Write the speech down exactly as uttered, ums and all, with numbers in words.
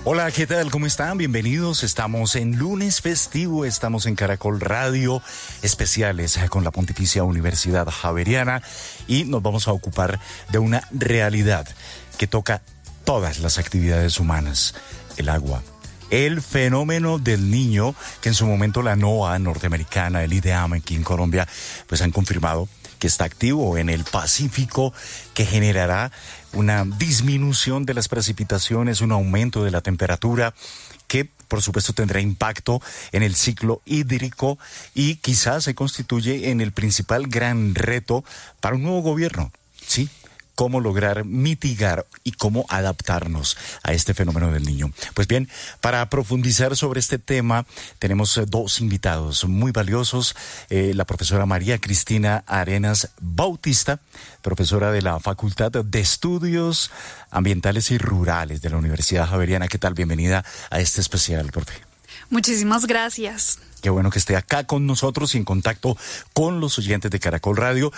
Hola, ¿qué tal? ¿Cómo están? Bienvenidos. Estamos en lunes festivo, estamos en Caracol Radio, especiales con la Pontificia Universidad Javeriana, y nos vamos a ocupar de una realidad que toca todas las actividades humanas: el agua. El fenómeno del Niño, que en su momento la NOAA norteamericana, el IDEAM aquí en Colombia, pues han confirmado que está activo en el Pacífico, que generará una disminución de las precipitaciones, un aumento de la temperatura, que por supuesto tendrá impacto en el ciclo hídrico y quizás se constituye en el principal gran reto para un nuevo gobierno, ¿sí? Cómo lograr mitigar y cómo adaptarnos a este fenómeno del Niño. Pues bien, para profundizar sobre este tema, tenemos dos invitados muy valiosos. Eh, la profesora María Cristina Arenas Bautista, profesora de la Facultad de Estudios Ambientales y Rurales de la Universidad Javeriana. ¿Qué tal? Bienvenida a este especial, profe. Muchísimas gracias. Qué bueno que esté acá con nosotros y en contacto con los oyentes de Caracol Radio.